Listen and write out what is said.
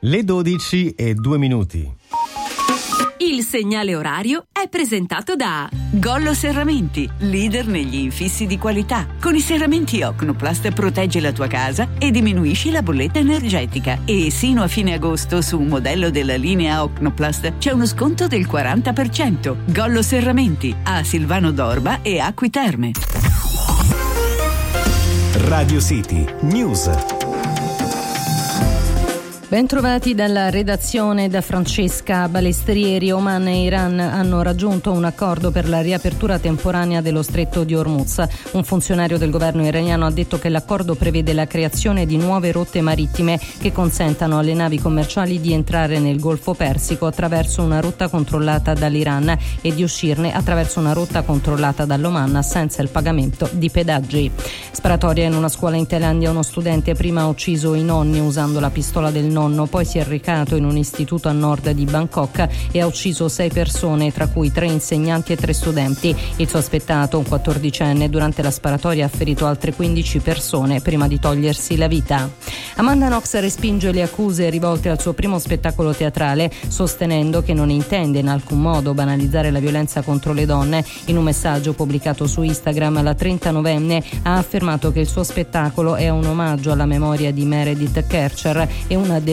Le 12:02. Il segnale orario è presentato da Gollo Serramenti, leader negli infissi di qualità. Con i serramenti Ocnoplast proteggi la tua casa e diminuisci la bolletta energetica. E sino a fine agosto su un modello della linea Ocnoplast c'è uno sconto del 40%. Gollo Serramenti a Silvano d'Orba e Acqui Terme. Radio City News. Bentrovati dalla redazione da Francesca Balestrieri. Oman e Iran hanno raggiunto un accordo per la riapertura temporanea dello stretto di Hormuz. Un funzionario del governo iraniano ha detto che l'accordo prevede la creazione di nuove rotte marittime che consentano alle navi commerciali di entrare nel Golfo Persico attraverso una rotta controllata dall'Iran e di uscirne attraverso una rotta controllata dall'Oman senza il pagamento di pedaggi. Sparatoria in una scuola in Thailandia. Uno studente prima ha ucciso i nonni usando la pistola del nonno, poi si è recato in un istituto a nord di Bangkok e ha ucciso 6 persone, tra cui 3 insegnanti e 3 studenti. Il sospettato, un 14enne, durante la sparatoria ha ferito altre 15 persone prima di togliersi la vita. Amanda Knox respinge le accuse rivolte al suo primo spettacolo teatrale, sostenendo che non intende in alcun modo banalizzare la violenza contro le donne. In un messaggio pubblicato su Instagram, la 39enne ha affermato che il suo spettacolo è un omaggio alla memoria di Meredith Kercher e una